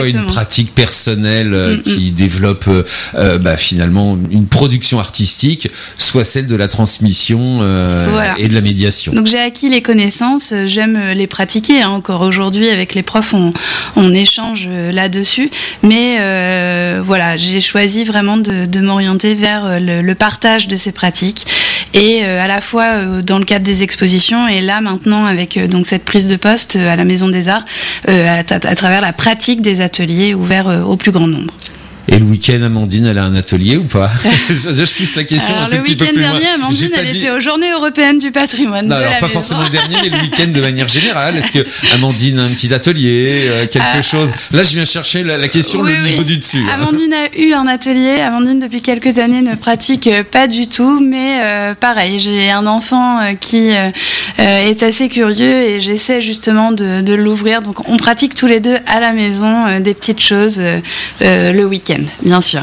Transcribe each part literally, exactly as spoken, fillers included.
soit une pratique personnelle euh, qui développe euh, bah, finalement une production artistique, soit celle de la transmission euh, voilà. et de la médiation. Donc j'ai acquis les connaissances, j'aime les pratiquer. Hein. Encore aujourd'hui, avec les profs, on, on échange là-dessus. Mais euh, voilà, j'ai choisi vraiment de, de m'orienter vers le, le partage de ces pratiques. Et euh, à la fois euh, dans le cadre des expositions et là maintenant avec euh, donc cette prise de poste euh, à la Maison des Arts euh, à, à, à travers la pratique des ateliers ouverts euh, au plus grand nombre. Et le week-end, Amandine, elle a un atelier ou pas? je, je pousse la question alors, un tout petit peu plus loin. Le week-end dernier, Amandine, elle dit... était aux Journées européennes du patrimoine. Non, de alors la pas maison. forcément le dernier, mais le week-end de manière générale. Est-ce que Amandine a un petit atelier, euh, quelque euh... chose? Là, je viens chercher la, la question, oui, le oui. niveau du dessus. Amandine a eu un atelier. Amandine, depuis quelques années, ne pratique pas du tout, mais euh, pareil, j'ai un enfant euh, qui euh, est assez curieux et j'essaie justement de, de l'ouvrir. Donc, on pratique tous les deux à la maison euh, des petites choses euh, euh, le week-end, bien sûr.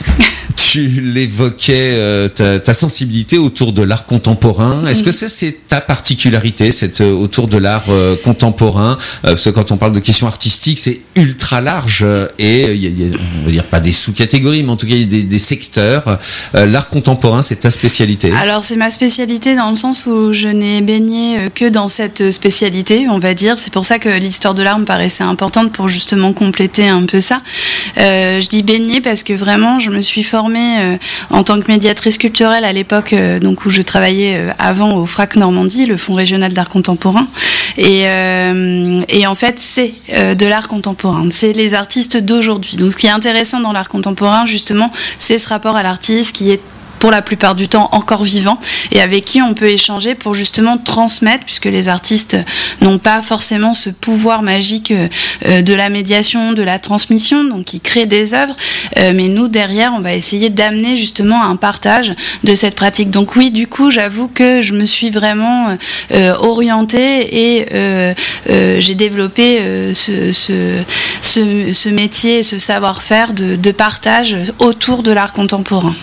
Tu l'évoquais, euh, ta, ta sensibilité autour de l'art contemporain. Est-ce que ça, c'est ta particularité, cette, autour de l'art euh, contemporain euh, Parce que quand on parle de questions artistiques, c'est ultra large et il y a, y a, on va dire pas des sous-catégories, mais en tout cas il y a des, des secteurs. Euh, l'art contemporain, c'est ta spécialité? Alors c'est ma spécialité dans le sens où je n'ai baigné que dans cette spécialité, on va dire. C'est pour ça que l'histoire de l'art me paraissait importante pour justement compléter un peu ça. Euh, je dis baigner parce que vraiment, je me suis formée euh, en tant que médiatrice culturelle à l'époque euh, donc où je travaillais euh, avant au F R A C Normandie, le Fonds régional d'art contemporain. Et, euh, et en fait, c'est euh, de l'art contemporain. C'est les artistes d'aujourd'hui. Donc, ce qui est intéressant dans l'art contemporain, justement, c'est ce rapport à l'artiste qui est pour la plupart du temps encore vivant et avec qui on peut échanger pour justement transmettre, puisque les artistes n'ont pas forcément ce pouvoir magique euh, de la médiation, de la transmission, donc ils créent des œuvres, euh, mais nous derrière on va essayer d'amener justement un partage de cette pratique. Donc oui, du coup j'avoue que je me suis vraiment euh, orientée et euh, euh, j'ai développé euh, ce, ce, ce, ce métier, ce savoir-faire de, de partage autour de l'art contemporain.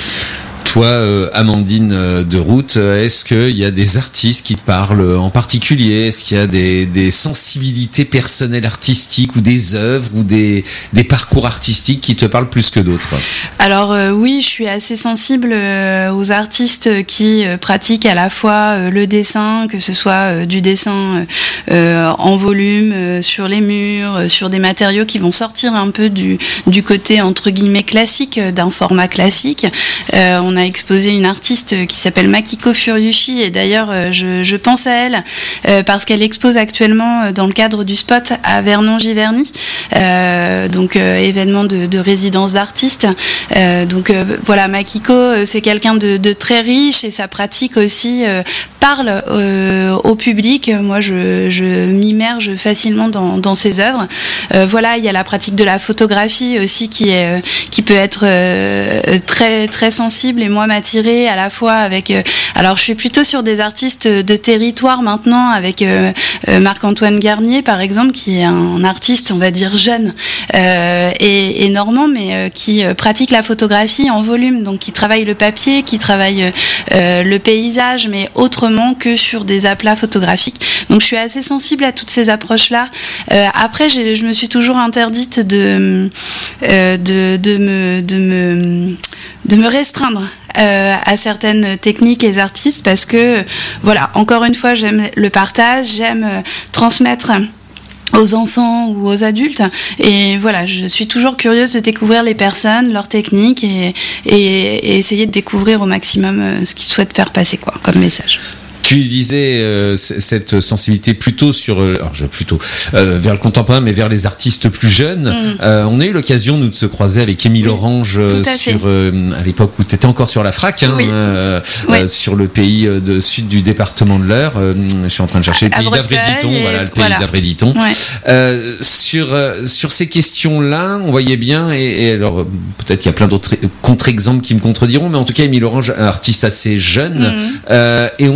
Toi, euh, Amandine euh, de Route, euh, est-ce qu'il y a des artistes qui te parlent en particulier? Est-ce qu'il y a des, des sensibilités personnelles artistiques ou des œuvres ou des, des parcours artistiques qui te parlent plus que d'autres? Alors euh, oui, je suis assez sensible euh, aux artistes qui euh, pratiquent à la fois euh, le dessin, que ce soit euh, du dessin euh, en volume, euh, sur les murs, euh, sur des matériaux qui vont sortir un peu du, du côté entre guillemets classique, euh, d'un format classique. Euh, on a exposé une artiste qui s'appelle Makiko Furyushi et d'ailleurs euh, je, je pense à elle euh, parce qu'elle expose actuellement euh, dans le cadre du spot à Vernon-Giverny, euh, donc euh, événement de, de résidence d'artistes. Euh, donc euh, voilà, Makiko euh, c'est quelqu'un de, de très riche et sa pratique aussi euh, parle euh, au public. Moi je, je m'immerge facilement dans, dans ses œuvres. Euh, voilà, il y a la pratique de la photographie aussi qui est euh, qui peut être euh, très très sensible et moi m'attirer à la fois avec euh, alors je suis plutôt sur des artistes de territoire maintenant avec euh, euh, Marc-Antoine Garnier par exemple qui est un artiste on va dire jeune euh, et, et normand mais euh, qui euh, pratique la photographie en volume, donc qui travaille le papier, qui travaille euh, le paysage mais autrement que sur des aplats photographiques. Donc je suis assez sensible à toutes ces approches là. Euh, après j'ai, je me suis toujours interdite de euh, de, de me de me de me restreindre Euh, à certaines techniques et artistes parce que voilà, encore une fois j'aime le partage, j'aime euh, transmettre aux enfants ou aux adultes et voilà, je suis toujours curieuse de découvrir les personnes, leurs techniques et, et, et essayer de découvrir au maximum euh, ce qu'ils souhaitent faire passer quoi, comme message. Tu disais euh, cette sensibilité plutôt sur, euh, alors je plutôt euh, vers le contemporain, mais vers les artistes plus jeunes. Mm. Euh, on a eu l'occasion nous de se croiser avec Émile oui, Orange euh, sur euh, à l'époque où tu étais encore sur la F R A C, hein, oui. euh, oui. euh, sur le pays de sud du département de l'Eure. Euh, je suis en train de chercher le pays d'Avray-Diton, et... voilà le pays voilà. d'Avray-Diton. Ouais. Euh, sur euh, sur ces questions-là, on voyait bien et, et alors peut-être qu'il y a plein d'autres contre-exemples qui me contrediront, mais en tout cas Émile Orange, un artiste assez jeune, mm. euh, et on sentait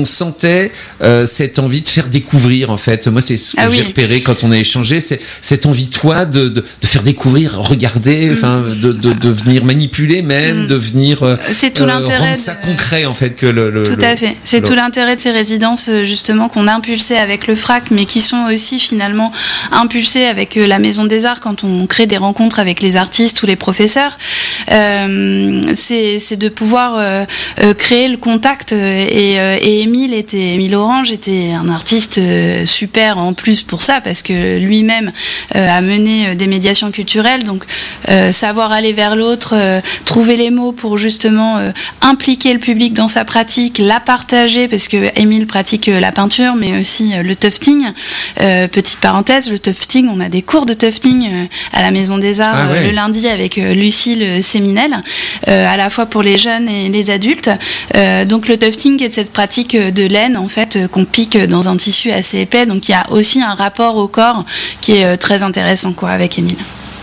sentais euh, cette envie de faire découvrir, en fait. Moi, c'est ce que ah, j'ai oui. repéré quand on a échangé, c'est cette envie, toi, de, de, de faire découvrir, regarder, enfin, mm. de, de, de venir manipuler même, mm. de venir euh, c'est tout euh, l'intérêt rendre ça de... concret, en fait, que le... le tout le, à fait. C'est le... tout l'intérêt de ces résidences, justement, qu'on a impulsées avec le F R A C, mais qui sont aussi, finalement, impulsées avec la Maison des Arts quand on crée des rencontres avec les artistes ou les professeurs. Euh, c'est, c'est de pouvoir euh, euh, créer le contact et, euh, et Émile était Émile Orange était un artiste euh, super en plus pour ça parce que lui-même euh, a mené des médiations culturelles, donc euh, savoir aller vers l'autre, euh, trouver les mots pour justement euh, impliquer le public dans sa pratique, la partager parce que Émile pratique la peinture mais aussi le tufting. Euh, petite parenthèse, le tufting, on a des cours de tufting euh, à la Maison des Arts ah ouais. euh, le lundi avec euh, Lucille Séminel, euh, à la fois pour les jeunes et les adultes. Euh, donc le tufting est cette pratique de laine en fait euh, qu'on pique dans un tissu assez épais. Donc il y a aussi un rapport au corps qui est euh, très intéressant quoi avec Émile.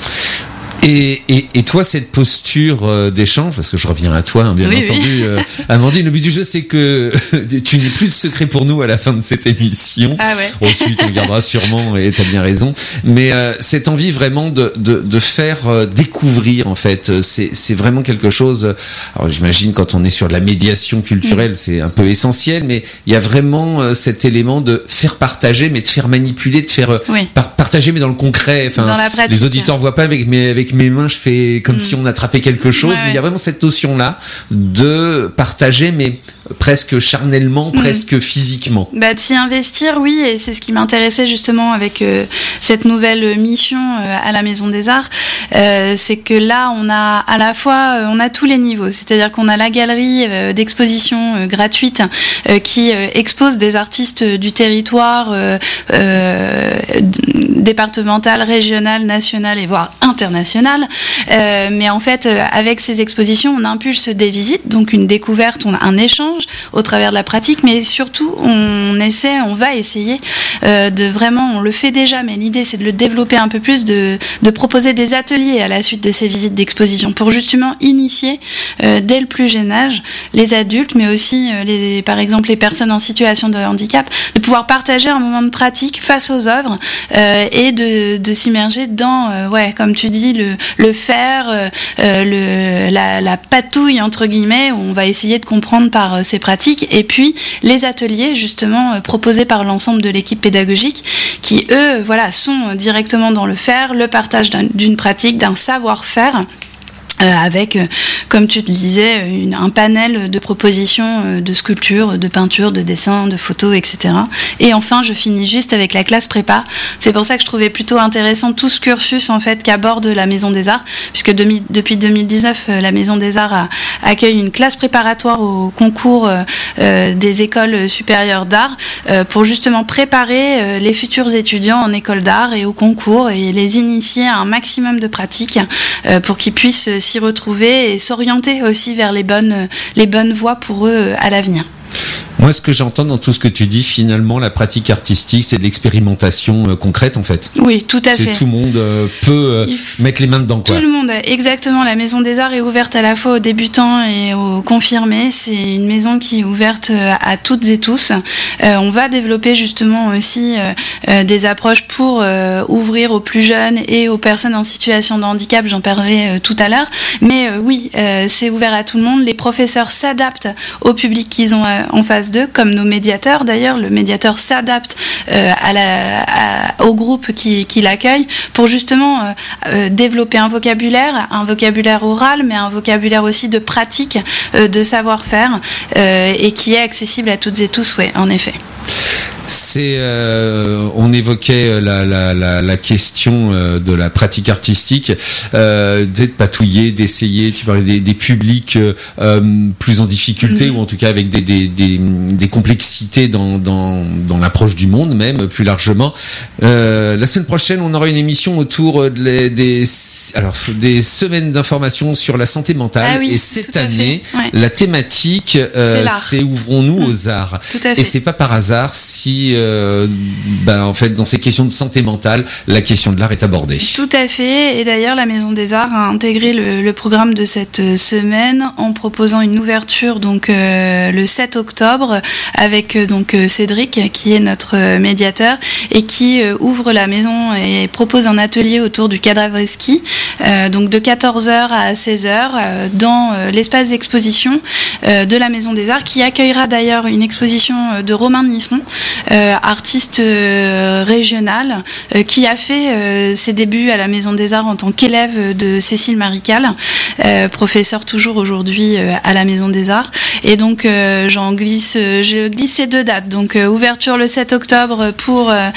Et, et, et toi, cette posture euh, d'échange, parce que je reviens à toi, hein, bien oui, entendu, oui. Euh, Amandine, le but du jeu, c'est que tu n'es plus de secret pour nous à la fin de cette émission. Ah ouais. Ensuite, on gardera sûrement, et t'as bien raison. Mais euh, cette envie vraiment de, de, de faire euh, découvrir, en fait, c'est, c'est vraiment quelque chose. Alors, j'imagine quand on est sur de la médiation culturelle, mmh. c'est un peu essentiel, mais il y a vraiment euh, cet élément de faire partager, mais de faire manipuler, de faire euh, oui. par- partager, mais dans le concret. Enfin, dans la pratique. Les auditeurs voient pas, mais, mais avec mes mains, je fais comme mmh. si on attrapait quelque chose, ouais, mais il ouais. y a vraiment cette notion-là de partager, mais presque charnellement, mmh. presque physiquement. Bah, de s'y investir, oui, et c'est ce qui m'intéressait justement avec euh, cette nouvelle mission euh, à la Maison des Arts, euh, c'est que là, on a à la fois, euh, on a tous les niveaux, c'est-à-dire qu'on a la galerie euh, d'exposition euh, gratuite euh, qui euh, expose des artistes du territoire euh, euh, départemental, régional, national et voire international. Euh, mais en fait, euh, avec ces expositions, on impulse des visites, donc une découverte, on a un échange au travers de la pratique, mais surtout, on essaie, on va essayer euh, de vraiment, on le fait déjà, mais l'idée, c'est de le développer un peu plus, de, de proposer des ateliers à la suite de ces visites d'exposition pour justement initier euh, dès le plus jeune âge les adultes, mais aussi, euh, les, par exemple, les personnes en situation de handicap, de pouvoir partager un moment de pratique face aux œuvres euh, et de, de s'immerger dans, euh, ouais, comme tu dis, le, le faire, euh, le, la, la patouille entre guillemets, où on va essayer de comprendre par euh, ces pratiques, et puis les ateliers justement euh, proposés par l'ensemble de l'équipe pédagogique, qui eux, voilà, sont directement dans le faire, le partage d'un, d'une pratique, d'un savoir-faire. Euh, avec, euh, comme tu le disais, une, un panel de propositions euh, de sculpture, de peinture, de dessin, de photos, et cetera. Et enfin, je finis juste avec la classe prépa. C'est pour ça que je trouvais plutôt intéressant tout ce cursus en fait qu'aborde la Maison des Arts, puisque de, depuis deux mille dix-neuf, euh, la Maison des Arts a, accueille une classe préparatoire au concours euh, euh, des écoles supérieures d'art euh, pour justement préparer euh, les futurs étudiants en école d'art et au concours et les initier à un maximum de pratiques euh, pour qu'ils puissent s'y retrouver et s'orienter aussi vers les bonnes, les bonnes voies pour eux à l'avenir. Moi, ce que j'entends dans tout ce que tu dis, finalement, la pratique artistique, c'est de l'expérimentation euh, concrète, en fait. Oui, tout à c'est fait. Tout le monde euh, peut euh, f... mettre les mains dedans, quoi. Tout le monde, exactement. La Maison des Arts est ouverte à la fois aux débutants et aux confirmés. C'est une maison qui est ouverte à toutes et tous. Euh, on va développer justement aussi euh, euh, des approches pour euh, ouvrir aux plus jeunes et aux personnes en situation de handicap. J'en parlais euh, tout à l'heure. Mais euh, oui, euh, c'est ouvert à tout le monde. Les professeurs s'adaptent au public qu'ils ont euh, en face d'eux, comme nos médiateurs d'ailleurs. Le médiateur s'adapte euh, à la, à, au groupe qui, qui l'accueille pour justement euh, euh, développer un vocabulaire, un vocabulaire oral, mais un vocabulaire aussi de pratique, euh, de savoir-faire, euh, et qui est accessible à toutes et tous, oui, en effet. C'est, euh, on évoquait la, la, la, la question euh, de la pratique artistique, euh, d'être patouillé, d'essayer. Tu parlais des, des publics euh, plus en difficulté, mmh. ou en tout cas avec des, des, des, des complexités dans, dans, dans l'approche du monde, même plus largement. Euh, la semaine prochaine, on aura une émission autour des, des, alors, des semaines d'information sur la santé mentale. Ah oui, et cette année, ouais. la thématique, euh, c'est, c'est ouvrons-nous mmh. aux arts. Tout à fait. Et c'est pas par hasard si aussi, euh, bah, en fait, dans ces questions de santé mentale, la question de l'art est abordée. Tout à fait. Et d'ailleurs, la Maison des Arts a intégré le, le programme de cette semaine en proposant une ouverture donc euh, le sept octobre avec euh, donc Cédric qui est notre médiateur et qui euh, ouvre la maison et propose un atelier autour du cadavreski euh, donc de quatorze heures à seize heures euh, dans euh, l'espace d'exposition euh, de la Maison des Arts, qui accueillera d'ailleurs une exposition de Romain Nisseron, euh, artiste euh, régional euh, qui a fait euh, ses débuts à la Maison des Arts en tant qu'élève de Cécile Marical, euh, professeur toujours aujourd'hui euh, à la Maison des Arts. Et donc euh, j'en glisse, euh, je glisse ces deux dates. Donc euh, ouverture le sept octobre pour euh,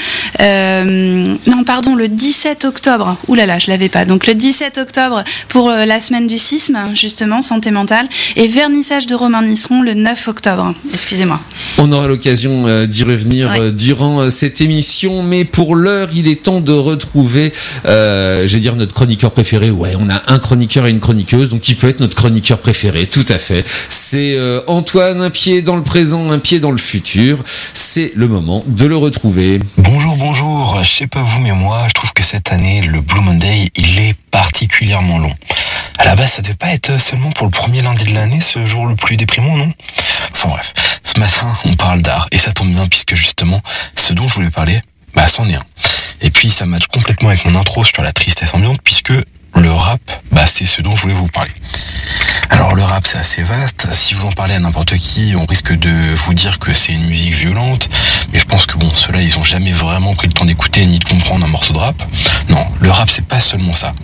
euh, non pardon le dix-sept octobre. Ouh là là, je l'avais pas. Donc le dix-sept octobre pour euh, la semaine du sisme, justement santé mentale, et vernissage de Romain Nisseron le neuf octobre. Excusez-moi. On aura l'occasion euh, d'y revenir ouais. euh, durant euh, cette émission, mais pour l'heure, il est temps de retrouver, euh, je vais dire notre chroniqueur préféré. Ouais, on a un chroniqueur et une chroniqueuse, donc il peut être notre chroniqueur préféré, tout à fait. C'est euh, Antoine, un pied dans le présent, un pied dans le futur. C'est le moment de le retrouver. Bonjour, bonjour. Je sais pas vous, mais moi, je trouve que cette année, le Blue Monday, il est particulièrement long. À la base, ça devait pas être seulement pour le premier lundi de l'année, ce jour le plus déprimant, non ? Enfin bref, ce matin, on parle d'art, et ça tombe bien puisque justement, ce dont je voulais parler, bah c'en est un. Et puis ça matche complètement avec mon intro sur la tristesse ambiante, puisque le rap, bah c'est ce dont je voulais vous parler. Alors le rap, c'est assez vaste. Si vous en parlez à n'importe qui, on risque de vous dire que c'est une musique violente. Mais je pense que bon, ceux-là, ils ont jamais vraiment pris le temps d'écouter ni de comprendre un morceau de rap. Non, le rap, c'est pas seulement ça.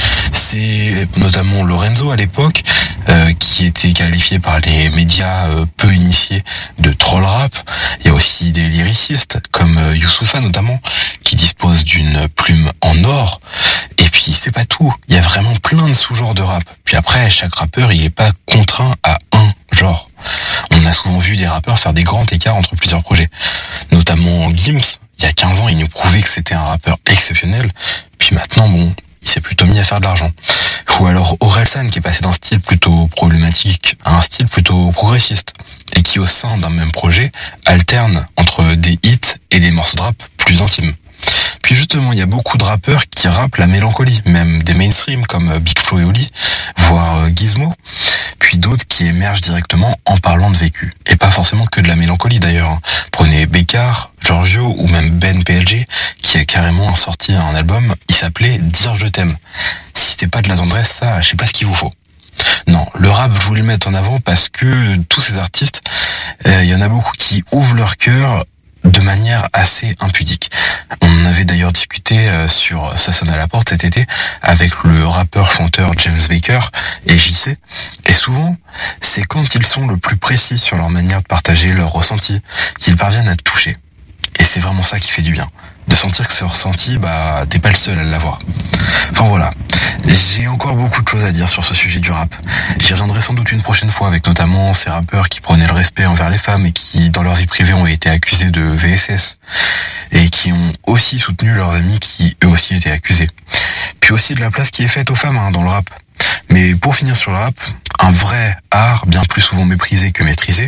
C'est notamment Lorenzo à l'époque, euh, qui était qualifié par les médias euh, peu initiés de troll rap. Il y a aussi des lyricistes, comme euh, Youssoupha notamment, qui dispose d'une plume en or. Et puis c'est pas tout, il y a vraiment plein de sous-genres de rap. Puis après, chaque rappeur, il est pas contraint à un genre. On a souvent vu des rappeurs faire des grands écarts entre plusieurs projets. Notamment Gims, il y a quinze ans, il nous prouvait que c'était un rappeur exceptionnel. Puis maintenant, bon, il s'est plutôt mis à faire de l'argent. Ou alors Orelsan, qui est passé d'un style plutôt problématique à un style plutôt progressiste. Et qui, au sein d'un même projet, alterne entre des hits et des morceaux de rap plus intimes. Puis justement, il y a beaucoup de rappeurs qui rappent la mélancolie, même des mainstream comme Big Flo et Oli, voire Gizmo, puis d'autres qui émergent directement en parlant de vécu. Et pas forcément que de la mélancolie d'ailleurs. Prenez Bécard, Giorgio ou même Ben P L G, qui a carrément sorti un album, il s'appelait Dire je t'aime. Si c'était pas de la tendresse, ça, je sais pas ce qu'il vous faut. Non, le rap, je voulais le mettre en avant parce que tous ces artistes, il euh, y en a beaucoup qui ouvrent leur cœur de manière assez impudique. On avait d'ailleurs discuté euh, sur Ça sonne à la porte cet été avec le rappeur-chanteur James Baker et J C. Et souvent, c'est quand ils sont le plus précis sur leur manière de partager leurs ressentis qu'ils parviennent à te toucher. Et c'est vraiment ça qui fait du bien. De sentir que ce ressenti, bah, t'es pas le seul à l'avoir. Enfin voilà. J'ai encore beaucoup de choses à dire sur ce sujet du rap. J'y reviendrai sans doute une prochaine fois avec notamment ces rappeurs qui prenaient le respect envers les femmes et qui, dans leur vie privée, ont été accusés de V S S. Et qui ont aussi soutenu leurs amis qui, eux aussi, étaient accusés. Puis aussi de la place qui est faite aux femmes hein, dans le rap. Mais pour finir sur le rap, un vrai art, bien plus souvent méprisé que maîtrisé,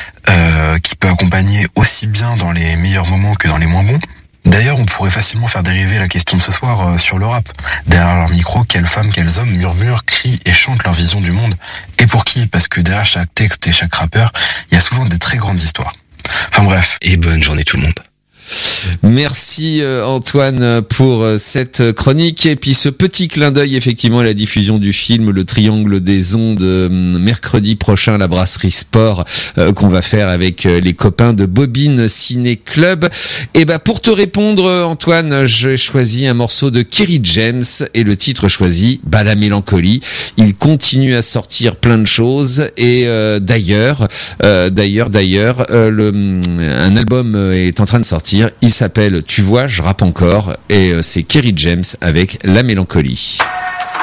euh, qui peut accompagner aussi bien dans les meilleurs moments que dans les moins bons. D'ailleurs, on pourrait facilement faire dériver la question de ce soir euh, sur le rap. Derrière leur micro, quelles femmes, quels hommes murmurent, crient et chantent leur vision du monde. Et pour qui ? Parce que derrière chaque texte et chaque rappeur, il y a souvent des très grandes histoires. Enfin bref. Et bonne journée tout le monde. Merci Antoine pour cette chronique et puis ce petit clin d'œil effectivement à la diffusion du film Le Triangle des Ondes mercredi prochain à la Brasserie Sport euh, qu'on va faire avec les copains de Bobine Ciné Club. Et ben pour te répondre Antoine, j'ai choisi un morceau de Kerry James et le titre choisi, bah la mélancolie. Il continue à sortir plein de choses et euh, d'ailleurs, euh, d'ailleurs, d'ailleurs, euh, le, un album est en train de sortir. Il s'appelle Tu vois, je rappe encore et c'est Kerry James avec La Mélancolie.